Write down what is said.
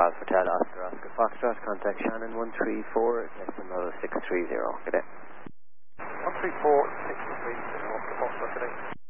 Alpha Hotel, Oscar Foxtrot, contact Shannon 134, decimal 630. Good day. 134, 630, Oscar Foxtrot, good day.